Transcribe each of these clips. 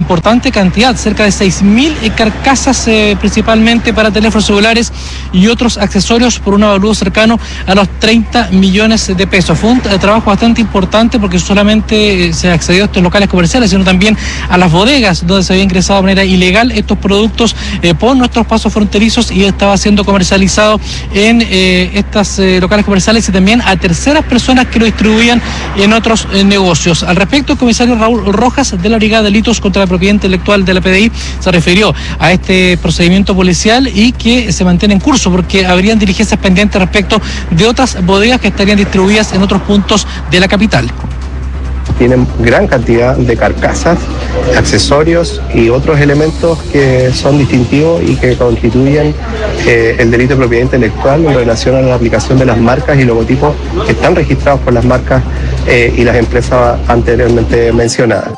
importante cantidad, cerca de 6.000 carcasas, principalmente para teléfonos celulares y otros accesorios, por un avalúo cercano a los 30 millones de pesos. Fue un trabajo bastante importante porque solamente se accedió a estos locales comerciales, sino también a las bodegas donde se había ingresado de manera ilegal estos productos por nuestros pasos fronterizos, y estaba siendo comercializado en estos locales comerciales y también a terceras personas que lo distribuían en otros negocios. Al respecto, el comisario Raúl Rojas, de la Brigada de Delitos contra la Propiedad Intelectual de la PDI, se refirió a este procedimiento policial y que se mantiene en curso porque habrían diligencias pendientes respecto de otras bodegas que estarían distribuidas en otros puntos de la capital. Tienen gran cantidad de carcasas, accesorios y otros elementos que son distintivos y que constituyen el delito de propiedad intelectual en relación a la aplicación de las marcas y logotipos que están registrados por las marcas y las empresas anteriormente mencionadas.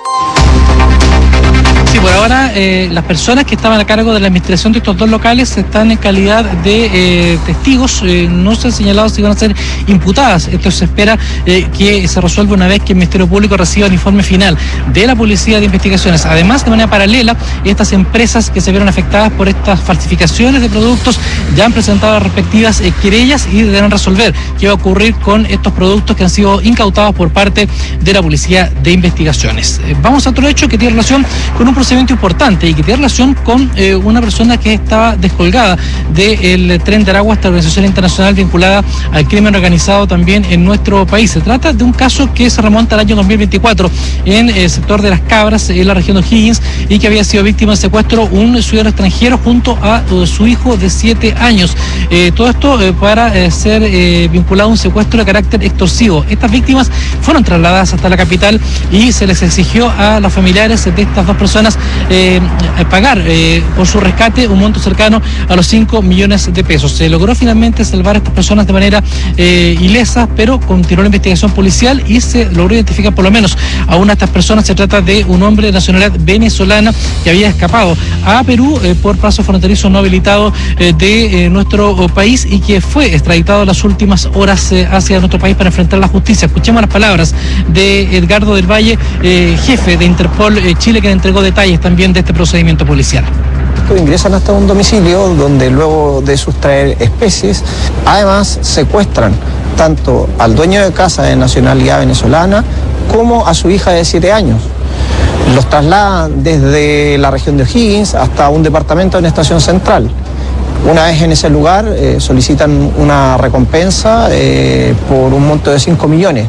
Por ahora, las personas que estaban a cargo de la administración de estos dos locales están en calidad de testigos. No se ha señalado si van a ser imputadas. Esto se espera que se resuelva una vez que el Ministerio Público reciba el informe final de la Policía de Investigaciones. Además, de manera paralela, estas empresas que se vieron afectadas por estas falsificaciones de productos ya han presentado las respectivas querellas y deberán resolver qué va a ocurrir con estos productos que han sido incautados por parte de la Policía de Investigaciones. Vamos a otro hecho que tiene relación con un procedimiento importante y que tiene relación con una persona que estaba descolgada del Tren de Aragua, esta organización internacional vinculada al crimen organizado también en nuestro país. Se trata de un caso que se remonta al año 2024 en el sector de Las Cabras, en la región de O'Higgins, y que había sido víctima de secuestro un ciudadano extranjero junto a su hijo de 7 años. Todo esto para ser vinculado a un secuestro de carácter extorsivo. Estas víctimas fueron trasladadas hasta la capital y se les exigió a los familiares de estas dos personas pagar por su rescate un monto cercano a los 5 millones de pesos. Se logró finalmente salvar a estas personas de manera ilesa, pero continuó la investigación policial y se logró identificar por lo menos a una de estas personas. Se trata de un hombre de nacionalidad venezolana que había escapado a Perú por paso fronterizo no habilitado de nuestro país y que fue extraditado en las últimas horas hacia nuestro país para enfrentar la justicia. Escuchemos las palabras de Edgardo del Valle, jefe de Interpol Chile, que entregó detalles también de este procedimiento policial. Ingresan hasta un domicilio donde luego de sustraer especies, además secuestran tanto al dueño de casa de nacionalidad venezolana como a su hija de 7 años. Los trasladan desde la región de O'Higgins hasta un departamento en Estación Central. Una vez en ese lugar solicitan una recompensa por un monto de 5 millones.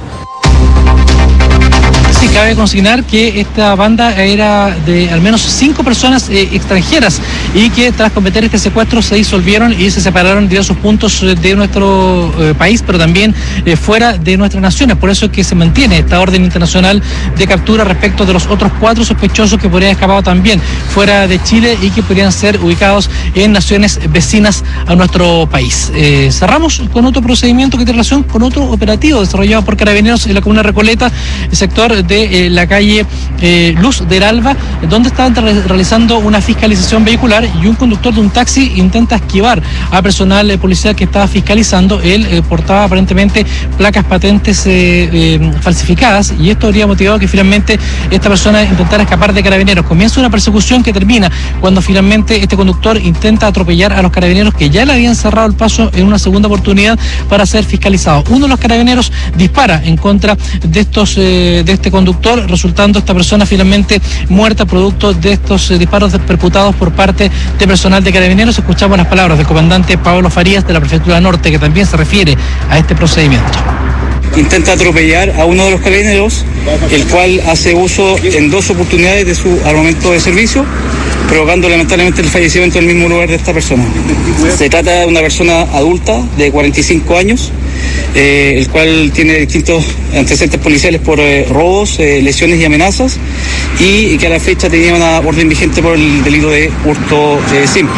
Sí, cabe consignar que esta banda era de al menos 5 personas extranjeras y que tras cometer este secuestro se disolvieron y se separaron en diversos puntos de nuestro país, pero también fuera de nuestras naciones. Por eso es que se mantiene esta orden internacional de captura respecto de los otros 4 sospechosos que podrían haber escapado también fuera de Chile y que podrían ser ubicados en naciones vecinas a nuestro país. Cerramos con otro procedimiento que tiene relación con otro operativo desarrollado por Carabineros en la comuna de Recoleta, el sector de la calle Luz del Alba, donde estaban realizando una fiscalización vehicular y un conductor de un taxi intenta esquivar a personal policial que estaba fiscalizando. Él portaba aparentemente placas patentes falsificadas y esto habría motivado que finalmente esta persona intentara escapar de Carabineros. Comienza una persecución que termina cuando finalmente este conductor intenta atropellar a los carabineros que ya le habían cerrado el paso en una segunda oportunidad para ser fiscalizado. Uno de los carabineros dispara en contra de este conductor, resultando esta persona finalmente muerta producto de estos disparos percutados por parte de personal de Carabineros. Escuchamos las palabras del comandante Pablo Farías de la Prefectura Norte, que también se refiere a este procedimiento. Intenta atropellar a uno de los carabineros, el cual hace uso en 2 oportunidades de su armamento de servicio, provocando lamentablemente el fallecimiento en el mismo lugar de esta persona. Se trata de una persona adulta de 45 años, el cual tiene distintos antecedentes policiales por robos, lesiones y amenazas, y que a la fecha tenía una orden vigente por el delito de hurto simple.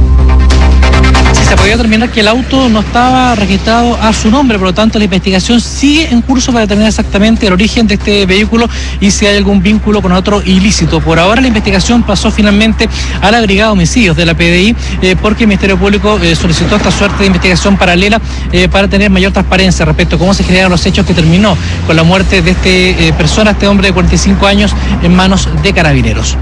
Se podía determinar que el auto no estaba registrado a su nombre, por lo tanto la investigación sigue en curso para determinar exactamente el origen de este vehículo y si hay algún vínculo con otro ilícito. Por ahora la investigación pasó finalmente a la Brigada de Homicidios de la PDI porque el Ministerio Público solicitó esta suerte de investigación paralela para tener mayor transparencia respecto a cómo se generaron los hechos que terminó con la muerte de este hombre de 45 años en manos de Carabineros.